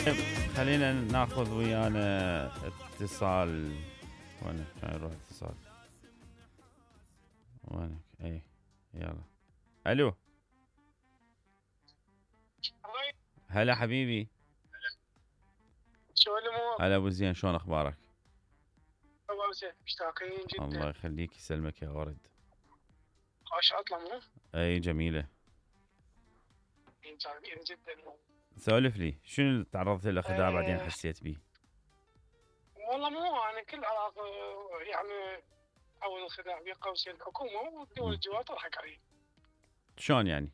خلينا ناخذ ويانا اتصال. وينك؟ كان يروح اتصال. وينك؟ اي يلا. الو. هلا حبيبي. شو الامور؟ هلا ابو زين، شلون اخبارك؟ والله زين، مشتاقين جدا. الله يخليك، يسلمك يا ورد. خاش اطلع مو؟ اي جميله. جميل جدا. سولف لي، شنو اللي تعرضت له خداع بعدين أه حسيت بيه؟ والله مو انا كل علاقه يعني اول الخداع بين قوسين الحكومه والدول الجوار تضحك علي. شلون يعني؟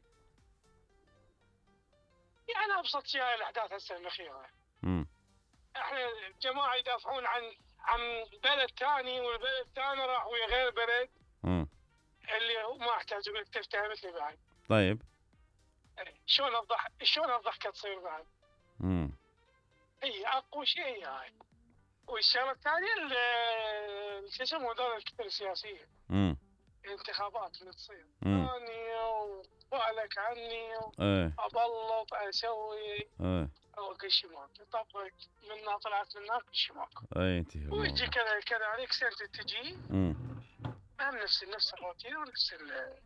يعني ابسط شيء هاي الاحداث هسه الاخيره. امم احنا جماعه يدافعون عن بلد ثاني، والبلد الثاني راح ويا غير بلد امم اللي هو ما احتاج يقول لك تفتهمتني بعد. طيب. شلون الضحكه تصير بعد؟ هي اقوى شيء هي هاي. والشغله الثانيه شو اسمه هذول الكتل السياسيه. الانتخابات اللي تصير ثاني وبالك عني وابلط اسوي كل شيء ماكو. طبق منا طلعت منا كل شيء ماكو. انتهي ويجي كذا عليك سنه تجي هم نفس الروتين ونفس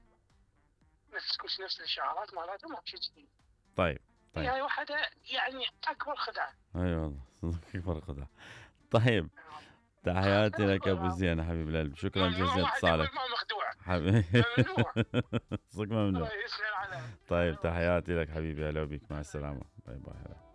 نفس الاشعارات مالتهم ما شيء جديد. طيب هي واحده يعني اكبر خدعه. اي والله اكبر خدعه. طيب تحياتي لك ابو زين حبيب القلب، شكرا جزيلا اتصالك. ما مخدوع حبيبي ممنوع. صدق ممنوع. الله يسهل عليك. طيب تحياتي لك حبيبي، هلا بيك، مع السلامه، باي باي. هلا.